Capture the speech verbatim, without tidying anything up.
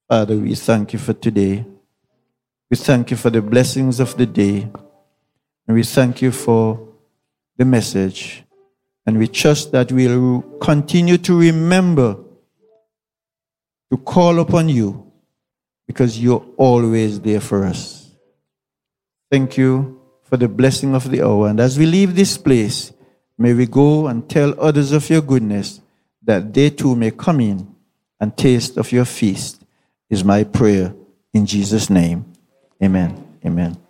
Father, we thank you for today. We thank you for the blessings of the day. And we thank you for the message. And we trust that we'll continue to remember to call upon you because you're always there for us. Thank you for the blessing of the hour. And as we leave this place, may we go and tell others of your goodness that they too may come in and taste of your feast is my prayer in Jesus' name. Amen. Amen.